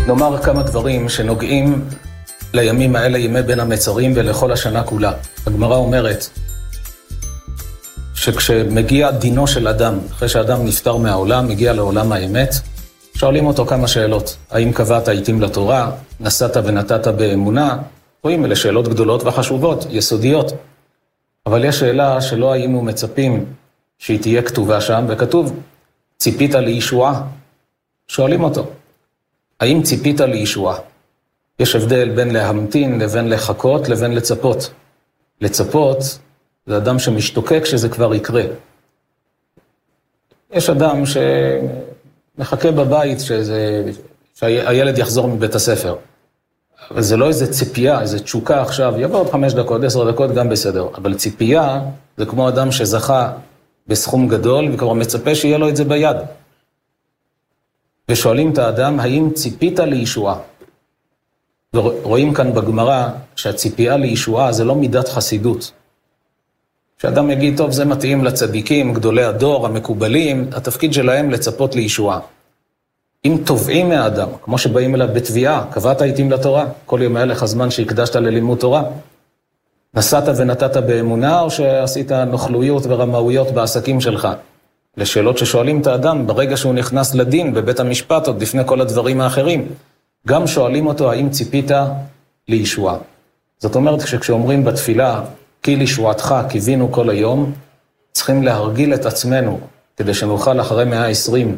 נאמר כמה דברים שנוגעים לימים האלה, ימי בין המצרים ולכל השנה כולה. הגמרא אומרת שכשמגיע דינו של אדם, אחרי שאדם נפטר מהעולם, מגיע לעולם האמת, שואלים אותו כמה שאלות. האם קבעת עיתים לתורה? נשאת ונתת באמונה? רואים, אלה שאלות גדולות וחשובות, יסודיות. אבל יש שאלה שלא היינו מצפים שהיא תהיה כתובה שם, וכתוב, ציפית לישועה? שואלים אותו, האם ציפית לישועה? יש הבדל בין להמתין לבין לחכות לבין לצפות. לצפות זה אדם שמשתוקק שזה כבר יקרה. יש אדם שמחכה בבית שהילד יחזור מבית הספר. אבל זה לא איזה ציפייה, איזה תשוקה עכשיו, יבוא עוד 5 דקות, 10 דקות, גם בסדר. אבל ציפייה זה כמו אדם שזכה בסכום גדול וכבר מצפה שיהיה לו את זה ביד. ושואלים את האדם, האם ציפית לישועה? ורואים כאן בגמרא שהציפייה לישועה זה לא מידת חסידות. שאדם יגיד, טוב, זה מתאים לצדיקים, גדולי הדור, המקובלים, התפקיד שלהם לצפות לישועה. אם תובעים מהאדם, כמו שבאים אליו בתביעה, קבעת עיתים לתורה, כל יום היה לך זמן שהקדשת ללימוד תורה, נשאת ונתת באמונה, או שעשית נוכלויות ורמאויות בעסקים שלך? לשאלות ששואלים את האדם ברגע שהוא נכנס לדין בבית המשפט, עוד לפני כל הדברים האחרים. גם שואלים אותו, האם ציפית לישועה? זאת אומרת, כשאומרים בתפילה, כי לישועתך קיווינו כל היום, צריכים להרגיל את עצמנו, כדי שנוכל אחרי 120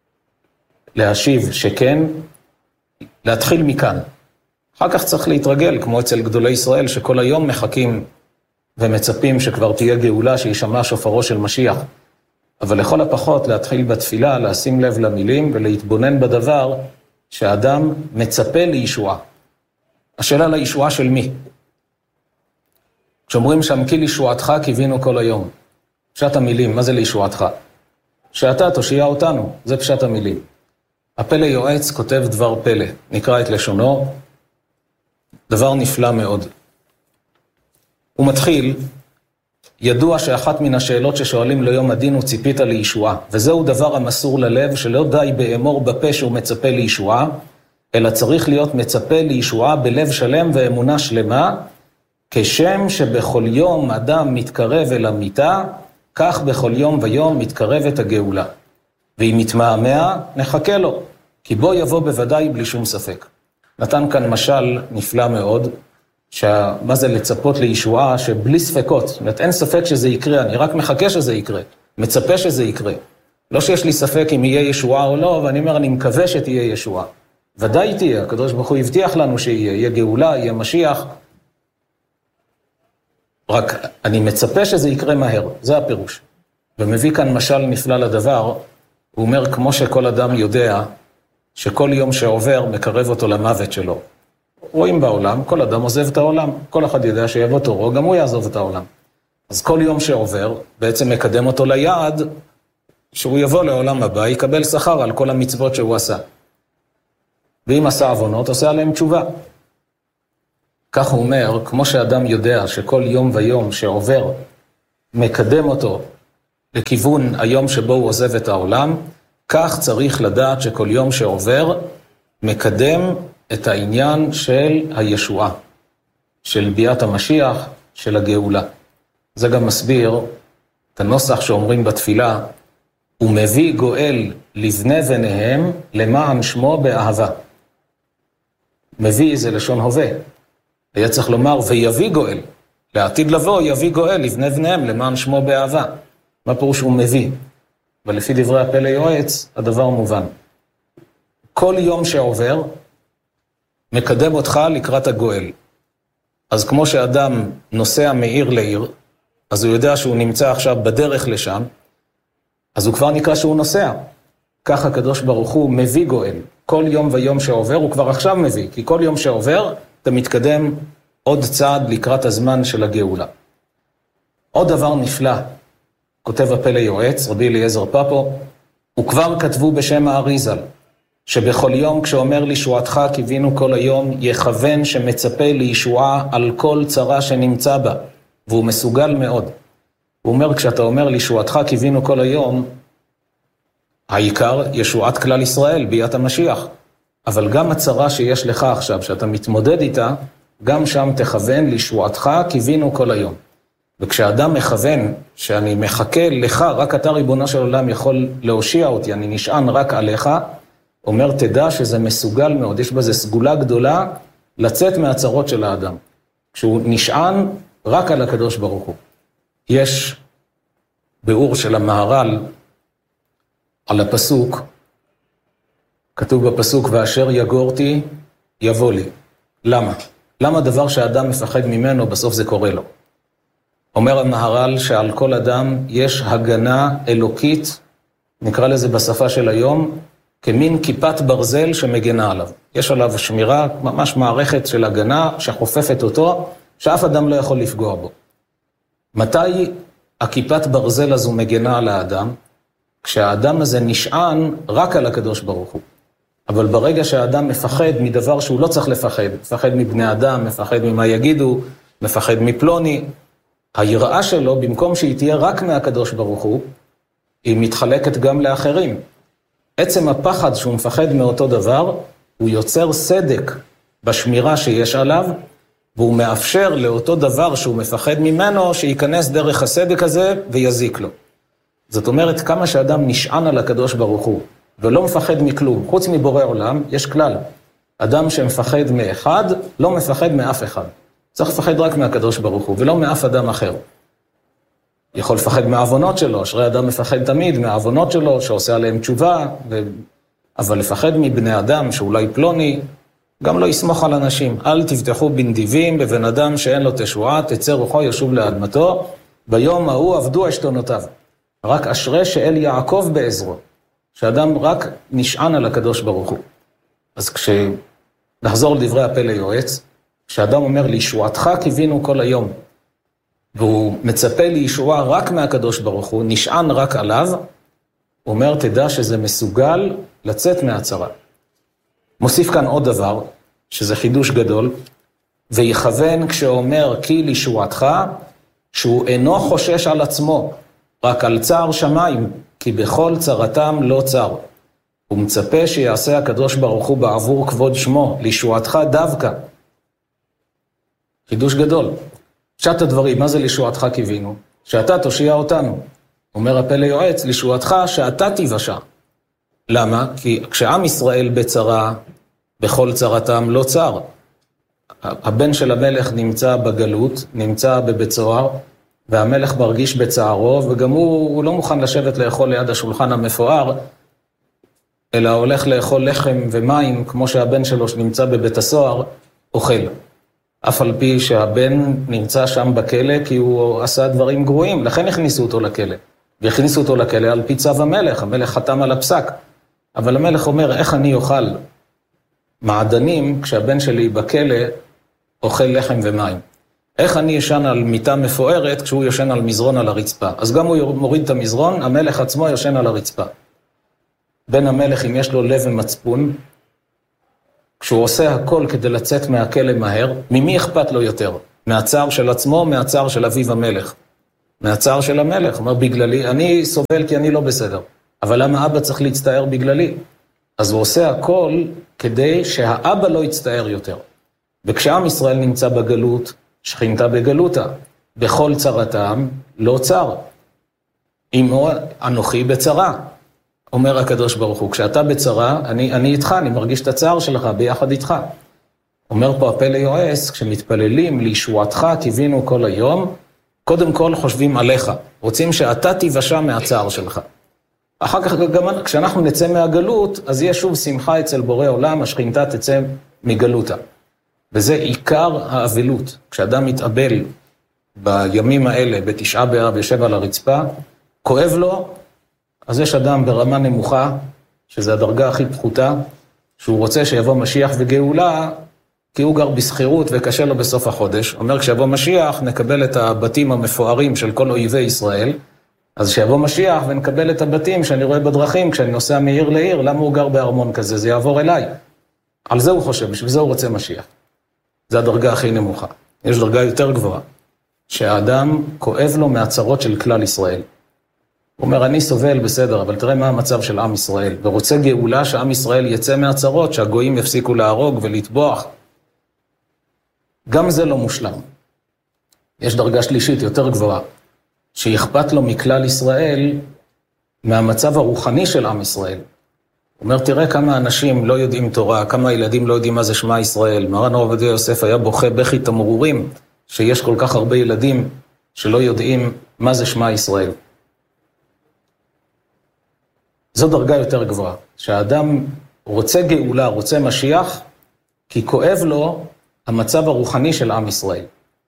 להשיב שכן, להתחיל מכאן. אחר כך צריך להתרגל, כמו אצל גדולי ישראל, שכל היום מחכים ומצפים שכבר תהיה גאולה, שישמע שופרו של משיח. אבל לכל הפחות להתחיל בתפילה, לשים לב למילים ולהתבונן בדבר שהאדם מצפה לישועה. השאלה לישועה של מי? כשאומרים שם כי לישועתך קיווינו כל היום. פשט המילים, מה זה לישועתך? שאתה תושיע אותנו, זה פשט המילים. הפלא יועץ כותב דבר פלא, נקרא את לשונו, דבר נפלא מאוד. הוא מתחיל, ידוע שאחת מן השאלות ששואלים ליום הדין הוא ציפית לישועה, וזהו דבר המסור ללב שלא די באמור בפה שהוא מצפה לישועה, אלא צריך להיות מצפה לישועה בלב שלם ואמונה שלמה, כשם שבכל יום אדם מתקרב אל המיטה, כך בכל יום ויום מתקרבת הגאולה. ואם מתמהמה, נחכה לו, כי בו יבוא בוודאי בלי שום ספק. נתן כאן משל נפלא מאוד, מה זה לצפות לישועה שבלי ספקות, זאת אומרת, אין ספק שזה יקרה, אני רק מחכה שזה יקרה, מצפה שזה יקרה. לא שיש לי ספק אם יהיה ישועה או לא, ואני אומר, אני מקווה שתהיה ישועה. ודאי תהיה, הקדוש ברוך הוא הבטיח לנו שיהיה גאולה, יהיה משיח, רק אני מצפה שזה יקרה מהר, זה הפירוש. ומביא כאן משל נפלא לדבר, הוא אומר, כמו שכל אדם יודע, שכל יום שעובר מקרב אותו למוות שלו. רואים בעולם, כל אדם עוזב את העולם, כל אחד יודע שיבוא תורו, גם הוא יעזוב את העולם. אז כל יום שעובר, בעצם מקדם אותו ליעד, שהוא יבוא לעולם הבא, יקבל שכר על כל המצוות שהוא עשה. ואם עשה עוונות, עושה עליהם תשובה. כך הוא אומר, כמו שאדם יודע שכל יום ויום שעובר, מקדם אותו לכיוון היום שבו הוא עוזב את העולם, כך צריך לדעת שכל יום שעובר, מקדם את העניין של הישועה, של ביאת המשיח, של הגאולה. זה גם מסביר את הנוסח שאומרים בתפילה, הוא מביא גואל לבני בניהם למען שמו באהבה. מביא זה לשון הווה. היה צריך לומר, ויביא גואל. לעתיד לבוא יביא גואל לבני בניהם למען שמו באהבה. מה פירוש הוא מביא? ולפי דברי הפלא יועץ, הדבר מובן. כל יום שעובר, מקדם אותך לקראת הגואל. אז כמו שאדם נוסע מעיר לעיר, אז הוא יודע שהוא נמצא עכשיו בדרך לשם, אז הוא כבר נקרא שהוא נוסע. כך הקדוש ברוך הוא מביא גואל. כל יום ויום שעובר הוא כבר עכשיו מביא, כי כל יום שעובר אתה מתקדם עוד צעד לקראת הזמן של הגאולה. עוד דבר נפלא, כותב הפלא יועץ, רבי אליעזר פפו, וכבר כתבו בשם האריזל, שבכל יום כשאומר לישועתך קיווינו כל היום, יכוון שמצפה לישועה על כל צרה שנמצא בה, והוא מסוגל מאוד. הוא אומר, כשאתה אומר לישועתך קיווינו כל היום, העיקר ישועת כלל ישראל, ביאת המשיח. אבל גם הצרה שיש לך עכשיו, שאתה מתמודד איתה, גם שם תכוון לישועתך, קיווינו כל היום. וכשאדם מכוון שאני מחכה לך, רק אתה ריבונו של עולם יכול להושיע אותי, אני נשען רק עליך, אומר תדע שזה מסוגל מאוד, יש בזה סגולה גדולה לצאת מהצרות של האדם. כשהוא נשען רק על הקדוש ברוך הוא. יש ביאור של המהר"ל על הפסוק, כתוב בפסוק, ואשר יגורתי יבוא לי. למה? למה דבר שהאדם מפחד ממנו בסוף זה קורה לו? אומר המהר"ל שעל כל אדם יש הגנה אלוקית, נקרא לזה בשפה של היום, כמין כיפת ברזל שמגנה עליו. יש עליו שמירה, ממש מערכת של הגנה שחופפת אותו, שאף אדם לא יכול לפגוע בו. מתי הכיפת ברזל הזו מגנה על האדם? כשהאדם הזה נשען רק על הקדוש ברוך הוא. אבל ברגע שהאדם מפחד מדבר שהוא לא צריך לפחד, מפחד מבני אדם, מפחד ממה יגידו, מפחד מפלוני, היראה שלו, במקום שהיא תהיה רק מהקדוש ברוך הוא, היא מתחלקת גם לאחרים. עצם הפחד שהוא מפחד מאותו דבר, הוא יוצר סדק בשמירה שיש עליו, והוא מאפשר לאותו דבר שהוא מפחד ממנו, שייכנס דרך הסדק הזה ויזיק לו. זאת אומרת, כמה שאדם נשען על הקדוש ברוך הוא, ולא מפחד מכלום, חוץ מבורא עולם, יש כלל. אדם שמפחד מאחד, לא מפחד מאף אחד. צריך לפחד רק מהקדוש ברוך הוא, ולא מאף אדם אחר. יכול לפחד מהעוונות שלו, אשרי אדם מפחד תמיד מהעוונות שלו, שעושה עליהם תשובה, אבל לפחד מבני אדם שאולי פלוני, גם לא יסמוך על אנשים. אל תבטחו בנדיבים בבן אדם שאין לו תשועה, תצא רוחו ישוב לאדמתו, ביום ההוא עבדו עשתונותיו. רק אשרי שאל יעקב בעזרו, שאדם רק נשען על הקדוש ברוך הוא. אז כשנחזור לדברי הפה ליועץ, כשאדם אומר לישועתך קיווינו כל היום, והוא מצפה לישועה רק מהקדוש ברוך הוא, נשען רק עליו, הוא אומר תדע שזה מסוגל לצאת מהצרה. מוסיף כאן עוד דבר, שזה חידוש גדול, ויכוון כשאומר כי לישועתך, שהוא אינו חושש על עצמו, רק על צער שמיים, כי בכל צרתם לא צר. הוא מצפה שיעשה הקדוש ברוך הוא בעבור כבוד שמו, לישועתך דווקא. חידוש גדול. פשט הדברים, מה זה לישועתך קיווינו? שאתה תושיע אותנו. אומר הפה ליועץ, לישועתך שאתה תיוושע. למה? כי כשעם ישראל בצרה, בכל צרתם לא צר. הבן של המלך נמצא בגלות, נמצא בבית סוהר, והמלך מרגיש בצערו, וגם הוא לא מוכן לשבת לאכול ליד השולחן המפואר, אלא הולך לאכול לחם ומים, כמו שהבן שלו שנמצא בבית הסוהר, אוכל. אף על פי שהבן נמצא שם בכלא, כי הוא עשה דברים גרועים, לכן הכניסו אותו לכלא. והכניסו אותו לכלא על פי צו המלך, המלך חתם על הפסק. אבל המלך אומר, איך אני אוכל מעדנים כשהבן שלי בכלא אוכל לחם ומים? איך אני ישן על מיטה מפוארת כשהוא ישן על מזרון על הרצפה? אז גם הוא מוריד את המזרון, המלך עצמו ישן על הרצפה. בן המלך, אם יש לו לב ומצפון, כשהוא עושה הכל כדי לצאת מהכלא מהר, ממי אכפת לו יותר? מהצער של עצמו, מהצער של אביו המלך. מהצער של המלך, אומר בגללי, אני סובל כי אני לא בסדר. אבל למה אבא צריך להצטער בגללי? אז הוא עושה הכל כדי שהאבא לא יצטער יותר. וכשעם ישראל נמצא בגלות, שכינתה בגלותה. בכל צרתם לא צר. אמו אנוכי בצרה. אומר הקדוש ברוך הוא, כשאתה בצרה, אני איתך, אני מרגיש את הצער שלך ביחד איתך. אומר פה הפה ליועץ, כשמתפללים לישועתך קיווינו כל היום, קודם כל חושבים עליך. רוצים שאתה תיוושע מהצער שלך. אחר כך גם כשאנחנו נצא מהגלות, אז יהיה שוב שמחה אצל בורא עולם, השכינתה תצא מגלותה. וזה עיקר האבלות. כשאדם מתאבל בימים האלה, בתשעה באב, יושב על הרצפה, כואב לו, אז יש אדם ברמה נמוכה, שזה הדרגה הכי פחותה, שהוא רוצה שיבוא משיח וגאולה, כי הוא גר בסחירות וקשה לו בסוף החודש. אומר, כשיבוא משיח, נקבל את הבתים המפוארים של כל אויבי ישראל, אז שיבוא משיח ונקבל את הבתים שאני רואה בדרכים, כשאני נוסע מעיר לעיר, למה הוא גר בארמון כזה? זה יעבור אליי. על זה הוא חושב, בשביל זה הוא רוצה משיח. זה הדרגה הכי נמוכה. יש דרגה יותר גבוהה, שהאדם כואב לו מהצרות של כלל ישראל. הוא אומר, אני סובל בסדר, אבל תראה מה המצב של עם ישראל, ורוצה גאולה שעם ישראל יצא מהצרות, שהגויים יפסיקו להרוג ולטבוח. גם זה לא מושלם. יש דרגה שלישית יותר גבוהה, שאכפת לו מכלל ישראל, מהמצב הרוחני של עם ישראל. הוא אומר, תראה כמה אנשים לא יודעים תורה, כמה ילדים לא יודעים מה זה שמע ישראל. מרן הרב עובדיה יוסף היה בוכה בכי תמרורים, שיש כל כך הרבה ילדים שלא יודעים מה זה שמע ישראל. זו דרגה יותר גבוהה, שהאדם רוצה גאולה, רוצה משיח, כי כואב לו המצב הרוחני של עם ישראל.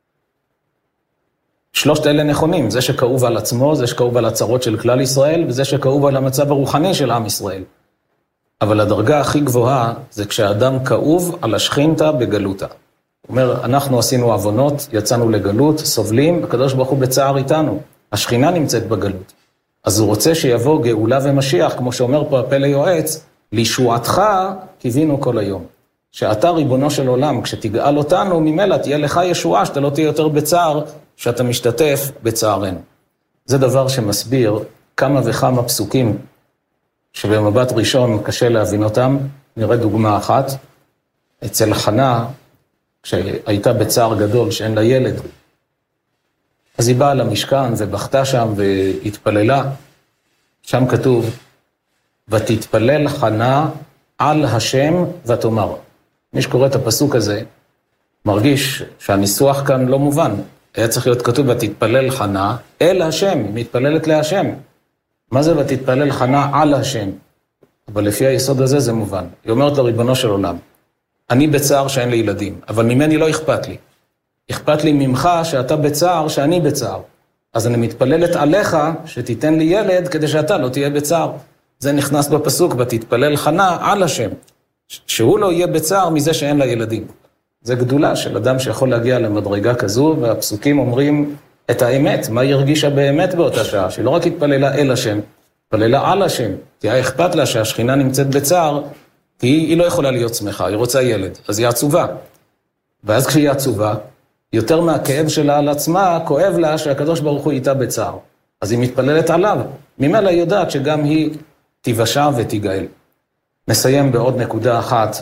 שלושת אלה נכונים, זה שכאוב על עצמו, זה שכאוב על הצרות של כלל ישראל, וזה שכאוב על המצב הרוחני של עם ישראל. אבל הדרגה הכי גבוהה זה כשהאדם כאוב על השכינתה בגלותה. הוא אומר, אנחנו עשינו עוונות, יצאנו לגלות, סובלים, הקדוש ברוך הוא בצער איתנו. השכינה נמצאת בגלות. אז הוא רוצה שיבוא גאולה ומשיח, כמו שאומר פה הפלא יועץ, לישועתך קיווינו כל היום. שאתה ריבונו של עולם, כשתגאל אותנו, ממילא תהיה לך ישועה, שאתה לא תהיה יותר בצער, שאתה משתתף בצערנו. זה דבר שמסביר כמה וכמה פסוקים, שבמבט ראשון קשה להבין אותם. נראה דוגמה אחת. אצל חנה, כשהייתה בצער גדול שאין לה ילד, אז היא באה למשכן ובכתה שם והתפללה. שם כתוב, ותתפלל חנה על השם ותאמר. מי שקורא את הפסוק הזה, מרגיש שהניסוח כאן לא מובן. היה צריך להיות כתוב, ותתפלל חנה אל השם, היא מתפללת להשם. מה זה ותתפלל חנה על השם? אבל לפי היסוד הזה זה מובן. היא אומרת לריבונו של עולם, אני בצער שאין לי ילדים, אבל ממני לא אכפת לי. אכפת לי ממך שאתה בצער שאני בצער. אז אני מתפללת עליך שתיתן לי ילד כדי שאתה לא תהיה בצער. זה נכנס בפסוק, ותתפלל חנה על השם. שהוא לא יהיה בצער מזה שאין לה ילדים. זה גדולה של אדם שיכול להגיע למדרגה כזו, והפסוקים אומרים את האמת, מה היא הרגישה באמת באותה שעה, שלא רק התפללה אל השם, התפללה על השם, תהיה אכפת לה שהשכינה נמצאת בצער, כי היא לא יכולה להיות שמחה, היא רוצה ילד, אז היא עצובה. ואז כשהיא עצובה, יותר מהכאב שלה על עצמה, כואב לה שהקדוש ברוך הוא איתה בצער. אז היא מתפללת עליו, ממילא היא יודעת שגם היא תיוושע ותיגאל. נסיים בעוד נקודה אחת.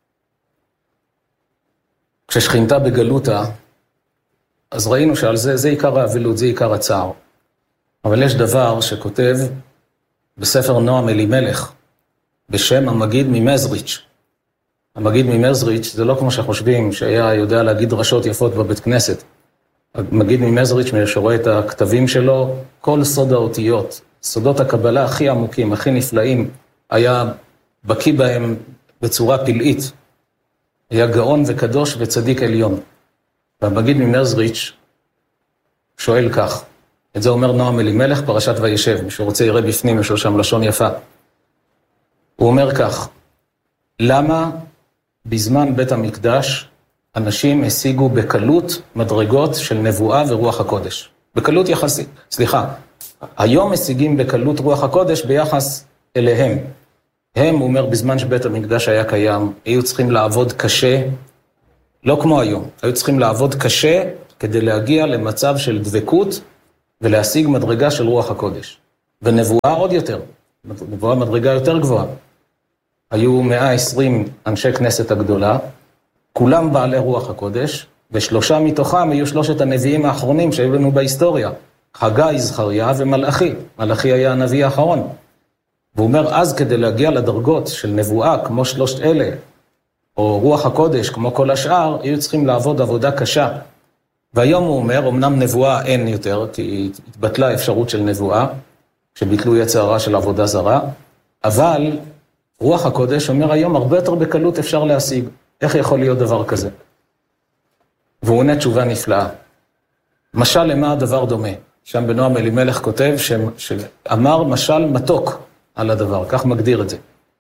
כששכינתה בגלותה, אז ראינו שעל זה עיקר האבלות, זה עיקר הצער. אבל יש דבר שכותב בספר נועם אלימלך, בשם המגיד ממזריץ'. המגיד ממזריץ' זה לא כמו שחושבים, שהיה יודע להגיד דרשות יפות בבית כנסת. המגיד ממזריץ', שרואה את הכתבים שלו, כל סוד האותיות, סודות הקבלה הכי עמוקים, הכי נפלאים, היה בקיא בהם בצורה פלאית. היה גאון וקדוש וצדיק עליון. והמגיד ממזריץ' שואל כך, את זה אומר נועם אלימלך, פרשת וישב, מי שרוצה יראה בפנים, יש לו שם לשון יפה. הוא אומר כך, למה בזמן בית המקדש אנשים השיגו בקלות מדרגות של נבואה ורוח הקודש? בקלות יחסית, היום משיגים בקלות רוח הקודש ביחס אליהם. הם, הוא אומר, בזמן שבית המקדש היה קיים, היו צריכים לעבוד קשה, לא כמו היום, היו צריכים לעבוד קשה כדי להגיע למצב של דבקות ולהשיג מדרגה של רוח הקודש. ונבואה עוד יותר, נבואה מדרגה יותר גבוהה. היו 120 אנשי כנסת הגדולה, כולם בעלי רוח הקודש, ושלושה מתוכם היו שלושת הנביאים האחרונים שהיו לנו בהיסטוריה, חגי, זכריה ומלאכי. מלאכי היה הנביא האחרון. והוא אומר, אז כדי להגיע לדרגות של נבואה כמו שלושת אלה, או רוח הקודש כמו כל השאר, היו צריכים לעבוד עבודה קשה. והיום הוא אומר, אמנם נבואה אין יותר, כי התבטלה אפשרות של נבואה, כשביטלו יצר הרע של עבודה זרה, אבל רוח הקודש אומר היום הרבה יותר בקלות אפשר להשיג. איך יכול להיות דבר כזה? והוא עונה תשובה נפלאה. משל למה הדבר דומה? שם בנועם אלימלך כותב שאמר משל מתוק על הדבר, כך מגדיר את זה.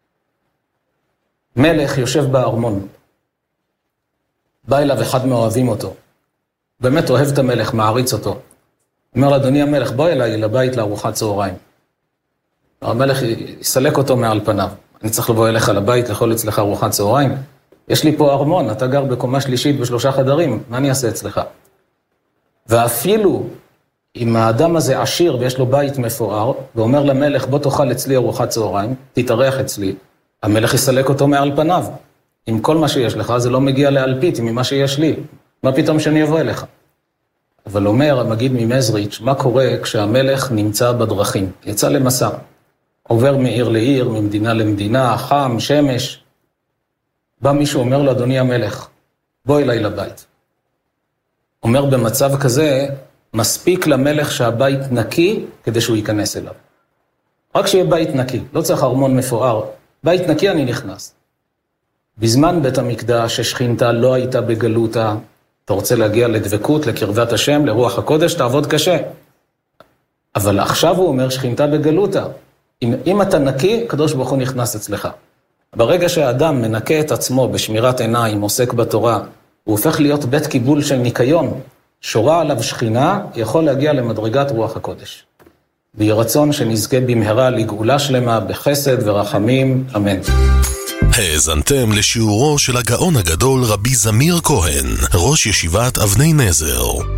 מלך יושב בארמון, בא אליו אחד מאוהבים אותו, באמת אוהב את המלך, מעריץ אותו. אומר לו, אדוני המלך, בוא אליי לבית לארוחת צהריים. המלך יסלק אותו מעל פניו. אני צריך לבוא אליך לבית, לאכול אצלך ארוחת צהריים. יש לי פה ארמון, אתה גר בקומה שלישית ב3 חדרים, מה אני אעשה אצלך? ואפילו אם האדם הזה עשיר ויש לו בית מפואר, ואומר למלך, בוא תאכל אצלי ארוחת צהריים, תתארח אצלי, המלך יסלק אותו מעל פניו. אם כל מה שיש לך, זה לא מגיע לאלפית ממה שיש לי. מה פתאום שאני אבוא אליך? אבל אומר המגיד ממזריץ', מה קורה כשהמלך נמצא בדרכים? יצא למסע, עובר מעיר לעיר, ממדינה למדינה, חם, שמש. בא מישהו, אומר לו, אדוני המלך, בוא אליי לבית. אומר במצב כזה, מספיק למלך שהבית נקי כדי שהוא ייכנס אליו. רק שיהיה בית נקי, לא צריך ארמון מפואר. בית נקי אני נכנס. בזמן בית המקדש ששכינתה לא הייתה בגלותה, אתה רוצה להגיע לדבקות, לקרבת השם, לרוח הקודש, תעבוד קשה. אבל עכשיו הוא אומר שכינתה בגלותה. אם אתה נקי, הקדוש ברוך הוא נכנס אצלך. ברגע שהאדם מנקה את עצמו בשמירת עיניים, עוסק בתורה, הוא הופך להיות בית קיבול של ניקיון. שורה עליו שכינה, יכול להגיע למדרגת רוח הקודש. ויהי רצון שנזכה במהרה לגאולה שלמה בחסד ורחמים, אמן. האזנתם לשיעורו של הגאון הגדול רבי זמיר כהן, ראש ישיבת אבני נזר.